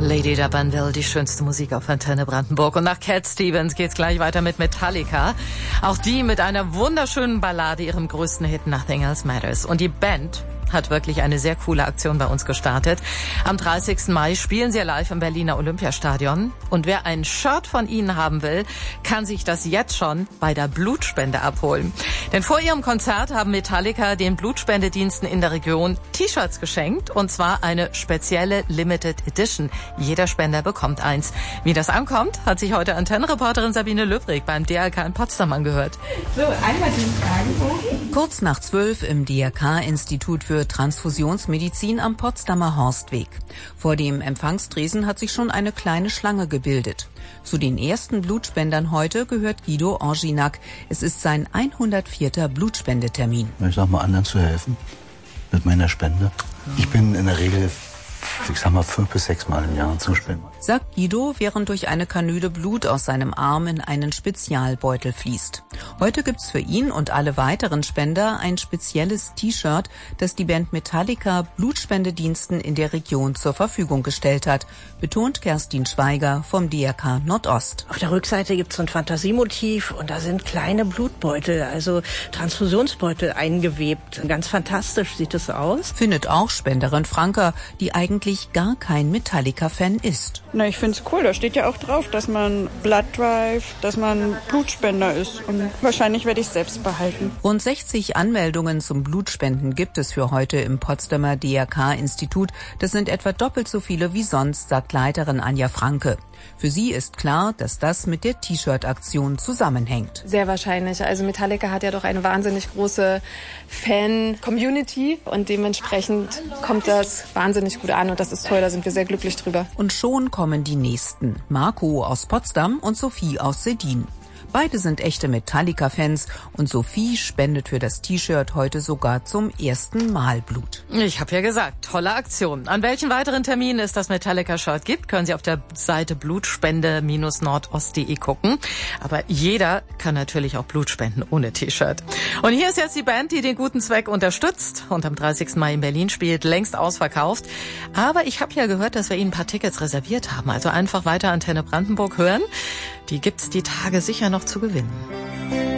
Lady D'Abanville, die schönste Musik auf Antenne Brandenburg. Und nach Cat Stevens geht's gleich weiter mit Metallica. Auch die mit einer wunderschönen Ballade, ihrem größten Hit Nothing Else Matters. Und die Band hat wirklich eine sehr coole Aktion bei uns gestartet. Am 30. Mai spielen sie live im Berliner Olympiastadion. Und wer ein Shirt von ihnen haben will, kann sich das jetzt schon bei der Blutspende abholen. Denn vor ihrem Konzert haben Metallica den Blutspendediensten in der Region T-Shirts geschenkt. Und zwar eine spezielle Limited Edition. Jeder Spender bekommt eins. Wie das ankommt, hat sich heute Antennenreporterin Sabine Löbrig beim DRK in Potsdam angehört. So, einmal den Fragenbogen. Kurz nach 12 im DRK-Institut für Transfusionsmedizin am Potsdamer Horstweg. Vor dem Empfangstresen hat sich schon eine kleine Schlange gebildet. Zu den ersten Blutspendern heute gehört Guido Orginak. Es ist sein 104. Blutspendetermin. Ich sag mal, anderen zu helfen mit meiner Spende. Ich bin in der Regel, 5 bis 6 Mal im Jahr zum Spenden. Sagt Guido, während durch eine Kanüle Blut aus seinem Arm in einen Spezialbeutel fließt. Heute gibt's für ihn und alle weiteren Spender ein spezielles T-Shirt, das die Band Metallica Blutspendediensten in der Region zur Verfügung gestellt hat, betont Kerstin Schweiger vom DRK Nordost. Auf der Rückseite gibt's so ein Fantasiemotiv und da sind kleine Blutbeutel, also Transfusionsbeutel eingewebt. Ganz fantastisch sieht es aus. Findet auch Spenderin Franka, die eigentlich gar kein Metallica-Fan ist. Na, ich find's cool. Da steht ja auch drauf, dass man Blood Drive, dass man Blutspender ist. Und wahrscheinlich werde ich es selbst behalten. Rund 60 Anmeldungen zum Blutspenden gibt es für heute im Potsdamer DRK-Institut. Das sind etwa doppelt so viele wie sonst, sagt Leiterin Anja Franke. Für sie ist klar, dass das mit der T-Shirt-Aktion zusammenhängt. Sehr wahrscheinlich. Also Metallica hat ja doch eine wahnsinnig große Fan-Community und dementsprechend kommt das wahnsinnig gut an und das ist toll, da sind wir sehr glücklich drüber. Und schon kommen die Nächsten. Marco aus Potsdam und Sophie aus Sedin. Beide sind echte Metallica-Fans und Sophie spendet für das T-Shirt heute sogar zum ersten Mal Blut. Ich habe ja gesagt, tolle Aktion. An welchen weiteren Terminen es das Metallica-Shirt gibt, können Sie auf der Seite blutspende-nordost.de gucken. Aber jeder kann natürlich auch Blut spenden ohne T-Shirt. Und hier ist jetzt die Band, die den guten Zweck unterstützt und am 30. Mai in Berlin spielt, längst ausverkauft. Aber ich habe ja gehört, dass wir Ihnen ein paar Tickets reserviert haben. Also einfach weiter Antenne Brandenburg hören. Die gibt's die Tage sicher noch zu gewinnen.